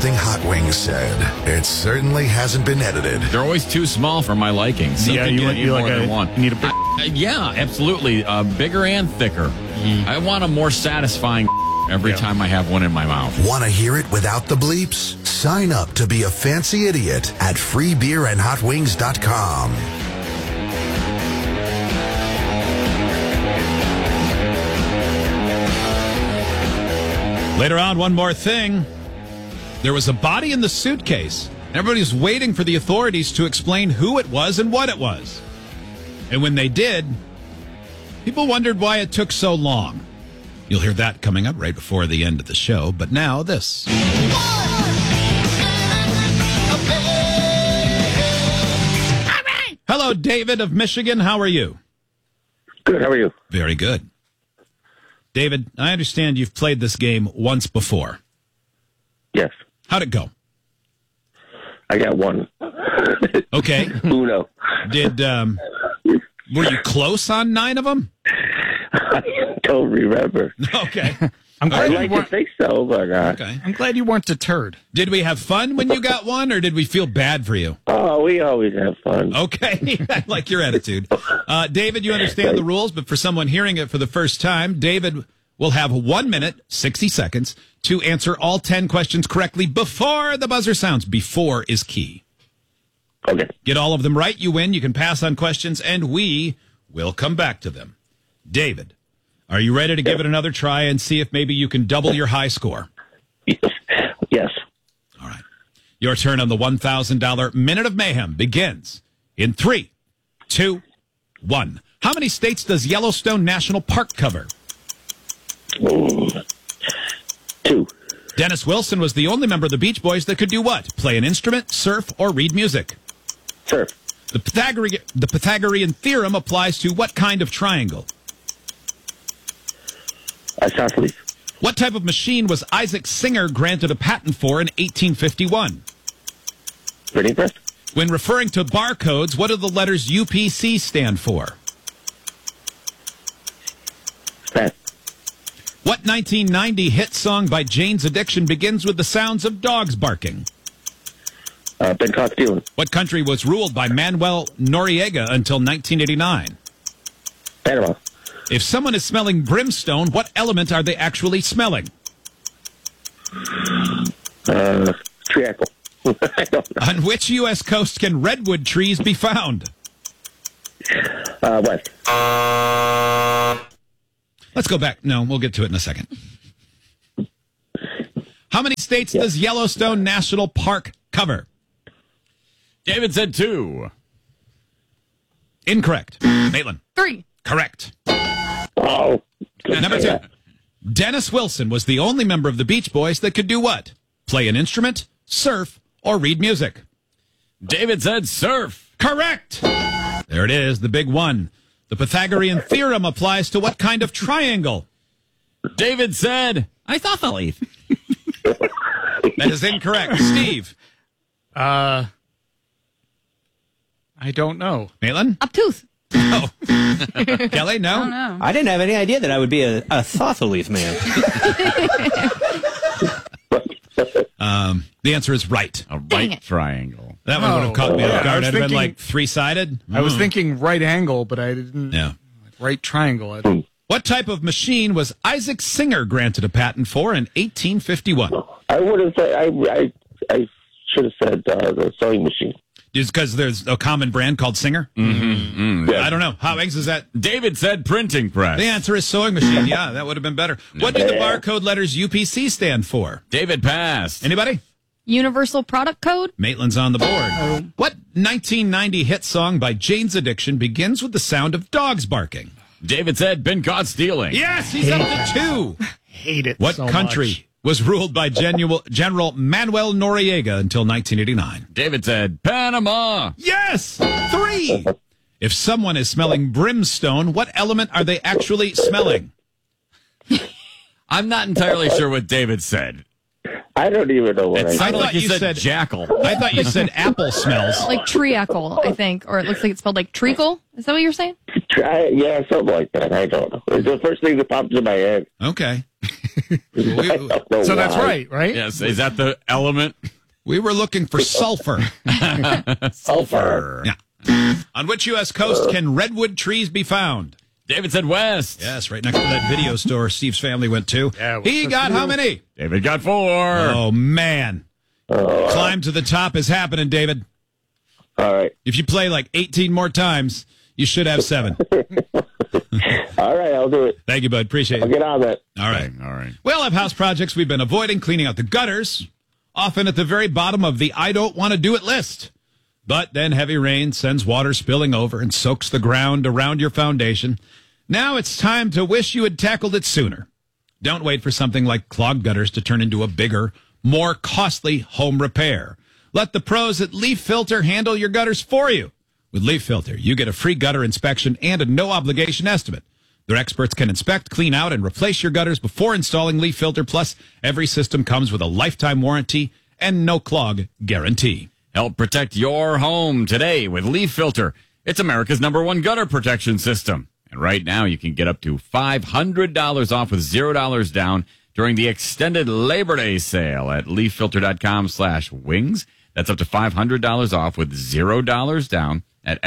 something Hot Wings said. It certainly hasn't been edited. They're always too small for my liking. So Yeah, you need a big... yeah, absolutely. Bigger and thicker. I want a more satisfying every time I have one in my mouth. Want to hear it without the bleeps? Sign up to be a fancy idiot at freebeerandhotwings.com. Later on, one more thing. There was a body in the suitcase. Everybody's waiting for the authorities to explain who it was and what it was. And when they did, people wondered why it took so long. You'll hear that coming up right before the end of the show. But now, this. Hello, David of Michigan. How are you? Good. How are you? Very good. David, I understand you've played this game once before. Yes. How'd it go? I got one. Okay. Uno. Were you close on 9 of them? I don't remember. Okay. I'd like to think so, but... Okay. I'm glad you weren't deterred. Did we have fun when you got one, or did we feel bad for you? Oh, we always have fun. Okay. I like your attitude. David, you understand the rules, but for someone hearing it for the first time, David will have 1 minute, 60 seconds, to answer all 10 questions correctly before the buzzer sounds. Before is key. Okay. Get all of them right, you win. You can pass on questions, and we will come back to them. David, are you ready to give it another try and see if maybe you can double your high score? Yes. All right. Your turn on the $1,000 Minute of Mayhem begins in 3, 2, 1. How many states does Yellowstone National Park cover? 2. Dennis Wilson was the only member of the Beach Boys that could do what? Play an instrument, surf, or read music? Surf. The Pythagorean theorem applies to what kind of triangle? Isosceles. What type of machine was Isaac Singer granted a patent for in 1851? Printing press. When referring to barcodes, what do the letters UPC stand for? Pass. What 1990 hit song by Jane's Addiction begins with the sounds of dogs barking? Ben Costello. What country was ruled by Manuel Noriega until 1989? Panama. If someone is smelling brimstone, what element are they actually smelling? Triacle. I don't know. On which U.S. coast can redwood trees be found? West. Let's go back. No, we'll get to it in a second. How many states does Yellowstone National Park cover? David said 2. Incorrect. Maitland. 3. Correct. Oh. Number 2. Dennis Wilson was the only member of the Beach Boys that could do what? Play an instrument, surf, or read music? David said surf. Correct. There it is, the big one. The Pythagorean theorem applies to what kind of triangle? David said isosceles. That is incorrect. Steve. I don't know. Maitland? Obtuse. Oh. Kelly, no? I don't know. I didn't have any idea that I would be a thoughtleaf man. The answer is right. A right triangle. That one would have caught me off I guard. was I'd have been thinking- like 3-sided. I was thinking right angle, but I didn't. Yeah. Right triangle. What type of machine was Isaac Singer granted a patent for in 1851? I would have said, I should have said the sewing machine. Is because there's a common brand called Singer? I don't know. How is that? David said printing press. The answer is sewing machine. Yeah, that would have been better. What do the barcode letters UPC stand for? David passed. Anybody? Universal Product Code. Maitland's on the board. What 1990 hit song by Jane's Addiction begins with the sound of dogs barking? David said been caught stealing. Yes, he's up to 2. Hate it. What so country much. was ruled by General Manuel Noriega until 1989? David said Panama. Yes! 3. If someone is smelling brimstone, what element are they actually smelling? I'm not entirely sure what David said. I don't even know what It I sounded thought like you you said said- jackal. I thought you said apple smells. Like treacle, I think. Or it looks like it's spelled like treacle. Is that what you're saying? try. Yeah, something like that. I don't know. It's the first thing that popped in my head. Okay. I don't know So that's why. right? Yes. Is that the element? We were looking for sulfur. Sulfur. Yeah. On which U.S. coast can redwood trees be found? David said west. Yes, right next to that video store Steve's family went to. Yeah, he got how many? David got 4. Oh, man. Climb to the top is happening, David. All right. If you play like 18 more times, you should have 7. All right, I'll do it. Thank you, bud. Appreciate I'll it. get on that. All right. All right. We all have house projects we've been avoiding, cleaning out the gutters, often at the very bottom of the I don't want to do it list. But then heavy rain sends water spilling over and soaks the ground around your foundation. Now it's time to wish you had tackled it sooner. Don't wait for something like clogged gutters to turn into a bigger, more costly home repair. Let the pros at Leaf Filter handle your gutters for you. With Leaf Filter, you get a free gutter inspection and a no-obligation estimate. Their experts can inspect, clean out, and replace your gutters before installing Leaf Filter. Plus, every system comes with a lifetime warranty and no-clog guarantee. Help protect your home today with Leaf Filter. It's America's #1 gutter protection system. And right now, you can get up to $500 off with $0 down during the extended Labor Day sale at leaffilter.com/wings. That's up to $500 off with $0 down at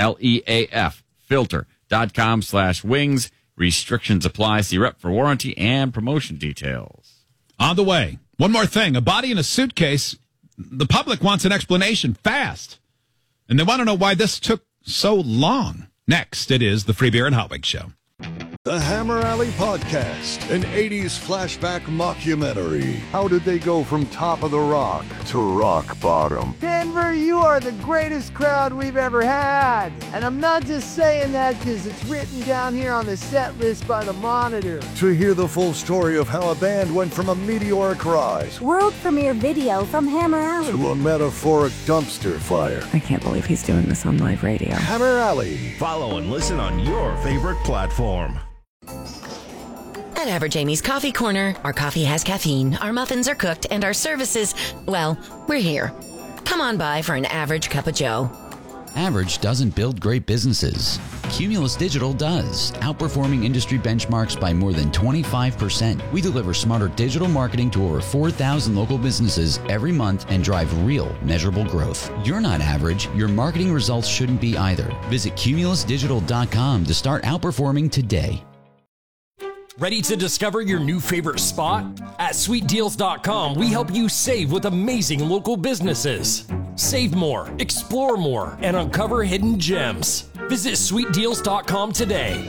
leaffilter.com/wings. Restrictions apply. See rep for warranty and promotion details. On the way, one more thing. A body in a suitcase. The public wants an explanation fast. And they want to know why this took so long. Next, it is the Free Beer and Hot Wings Show. The Hammer Alley Podcast, an 80s flashback mockumentary. How did they go from top of the rock to rock bottom? Denver, you are the greatest crowd we've ever had. And I'm not just saying that because it's written down here on the set list by the Monitor. To hear the full story of how a band went from a meteoric rise World premiere video from Hammer Alley to a metaphoric dumpster fire. I can't believe he's doing this on live radio. Hammer Alley. Follow and listen on your favorite platform. At Average Amy's Coffee Corner, our coffee has caffeine, our muffins are cooked, and our services, well, we're here. Come on by for an average cup of joe. Average doesn't build great businesses. Cumulus Digital does, outperforming industry benchmarks by more than 25%. We deliver smarter digital marketing to over 4,000 local businesses every month and drive real, measurable growth. You're not average. Your marketing results shouldn't be either. Visit cumulusdigital.com to start outperforming today. Ready to discover your new favorite spot? At sweetdeals.com, we help you save with amazing local businesses. Save more, explore more, and uncover hidden gems. Visit sweetdeals.com today.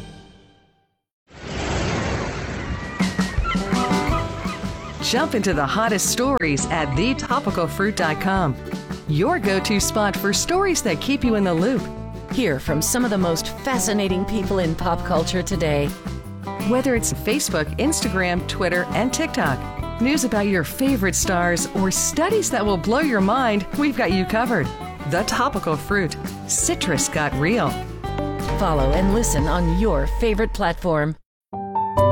Jump into the hottest stories at thetopicalfruit.com. Your go-to spot for stories that keep you in the loop. Hear from some of the most fascinating people in pop culture today. Whether it's Facebook, Instagram, Twitter, and TikTok, news about your favorite stars, or studies that will blow your mind, we've got you covered. The Topical Fruit. Citrus got real. Follow and listen on your favorite platform.